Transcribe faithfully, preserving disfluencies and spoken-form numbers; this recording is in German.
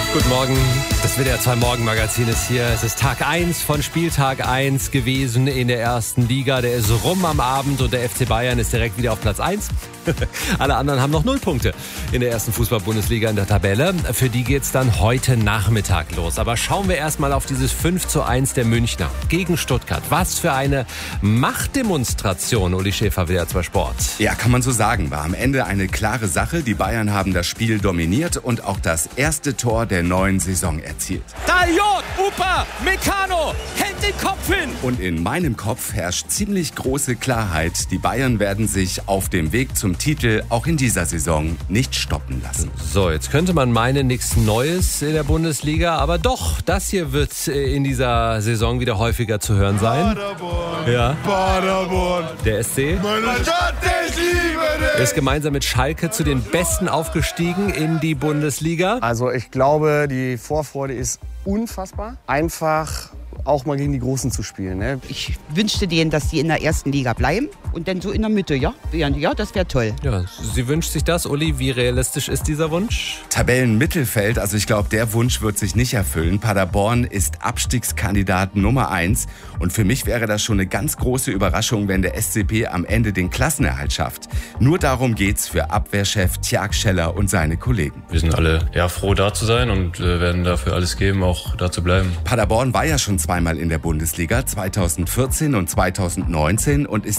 Guten Morgen, das W D R zwei Morgenmagazin ist hier. Es ist Tag eins von Spieltag eins gewesen in der ersten Liga. Der ist rum am Abend und der F C Bayern ist direkt wieder auf Platz eins. Alle anderen haben noch null Punkte in der ersten Fußball-Bundesliga in der Tabelle. Für die geht's dann heute Nachmittag los. Aber schauen wir erstmal auf dieses fünf zu eins der Münchner gegen Stuttgart. Was für eine Machtdemonstration, Uli Schäfer, W D R zwei Sport. Ja, kann man so sagen. War am Ende eine klare Sache. Die Bayern haben das Spiel dominiert und auch das erste Tor der neuen Saison erzielt. Daliot, Upa, Meccano, hält den Kopf hin. Und in meinem Kopf herrscht ziemlich große Klarheit. Die Bayern werden sich auf dem Weg zum Titel auch in dieser Saison nicht stoppen lassen. So, jetzt könnte man meinen, nichts Neues in der Bundesliga, aber doch, das hier wird in dieser Saison wieder häufiger zu hören sein. Paderborn, Ja. Paderborn, Der S C meine Stadt, ich liebe dich. ist gemeinsam mit Schalke zu den Besten aufgestiegen in die Bundesliga. Also ich glaube, die Vorfreude ist unfassbar. Einfach auch mal gegen die Großen zu spielen. Ne? Ich wünschte denen, dass die in der ersten Liga bleiben und dann so in der Mitte, ja, ja, das wäre toll. Ja, sie wünscht sich das. Uli, wie realistisch ist dieser Wunsch? Tabellenmittelfeld, also ich glaube, der Wunsch wird sich nicht erfüllen. Paderborn ist Abstiegskandidat Nummer eins und für mich wäre das schon eine ganz große Überraschung, wenn der S C P am Ende den Klassenerhalt schafft. Nur darum geht's für Abwehrchef Tjag Scheller und seine Kollegen. Wir sind alle ja, froh, da zu sein und äh, werden dafür alles geben, auch da zu bleiben. Paderborn war ja schon zweimal in der Bundesliga, zweitausendvierzehn und zweitausendneunzehn, und ist